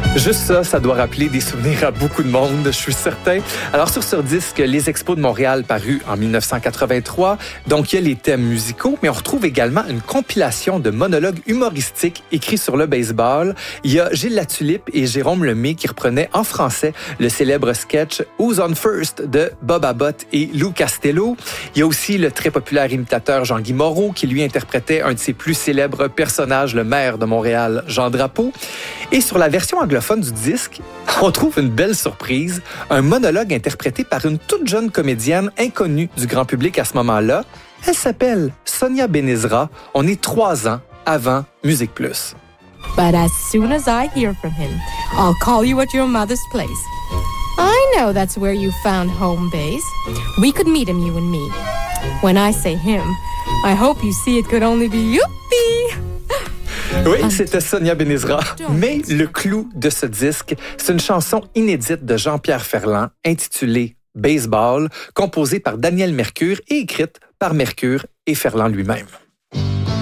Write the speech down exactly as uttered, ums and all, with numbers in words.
Juste ça, ça doit rappeler des souvenirs à beaucoup de monde, je suis certain. Alors, sur Sur Disque, les Expos de Montréal parus en dix-neuf cent quatre-vingt-trois. Donc, il y a les thèmes musicaux, mais on retrouve également une compilation de monologues humoristiques écrits sur le baseball. Il y a Gilles Latulippe et Jérôme Lemay qui reprenaient en français le célèbre sketch Who's on First de Bob Abbott et Lou Costello. Il y a aussi le très populaire imitateur Jean-Guy Moreau qui lui interprétait un de ses plus célèbres personnages, le maire de Montréal, Jean Drapeau. Et sur la version anglophone du disque, on trouve une belle surprise, un monologue interprété par une toute jeune comédienne inconnue du grand public à ce moment-là. Elle s'appelle Sonia Benezra. On est trois ans avant Musique Plus. But as soon as I hear from him, I'll call you at your mother's place. I know that's where you found home base. We could meet him, you and me. When I say him, I hope you see it could only be Youpi! Oui, c'était Sonia Benezra. Mais le clou de ce disque, c'est une chanson inédite de Jean-Pierre Ferland intitulée Baseball, composée par Daniel Mercure et écrite par Mercure et Ferland lui-même.